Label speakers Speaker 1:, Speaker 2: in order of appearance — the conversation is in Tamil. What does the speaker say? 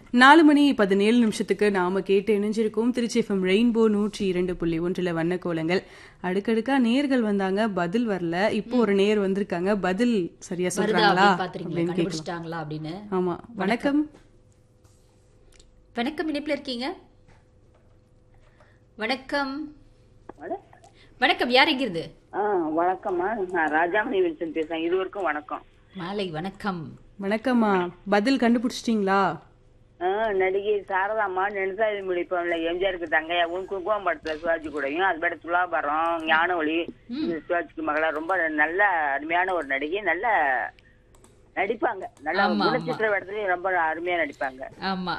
Speaker 1: 4:17 நாம கேட்டு இணைஞ்சிருக்கோம். Trichy FM rainbow 102.1 வண்ணக்கோலங்கள். அடுக்கடுக்கா நேர்கள் வந்தாங்க, பதில் வரல. இப்போ ஒரு நேர் வந்திருக்காங்க, பதில் சரியா சொல்றாங்களா அப்படின்னு கேட்கலாம்.
Speaker 2: அப்படின்னு.
Speaker 1: ஆமா, வணக்கம்.
Speaker 2: வணக்கம், இணைப்புல இருக்கீங்க? வணக்கம். வணக்கம், யார் எங்கிருந்து?
Speaker 3: வணக்கம்மா, நான் ராஜாமணி வில்சன் பேசுறேன். இதுவரைக்கும் வணக்கம்.
Speaker 2: மாலை வணக்கம்.
Speaker 1: வணக்கம்மா, பதில் கண்டுபிடிச்சிட்டீங்களா?
Speaker 3: நடிகை சாரதாம்மா நெடுசாதி முடிப்போம்ல, எம்ஜிஆருக்கு தங்கையாவும் குங்குமம் படத்துல சிவாஜி கூடயும், அது பட துலாபாரம் ஞானஒளி சிவாஜிக்கு மகளா ரொம்ப நல்ல அருமையான ஒரு நடிகை. நல்ல நடிப்பாங்க, நல்ல குணச்சித்திர இடத்துலயும் ரொம்ப அருமையா நடிப்பாங்க.
Speaker 2: ஆமா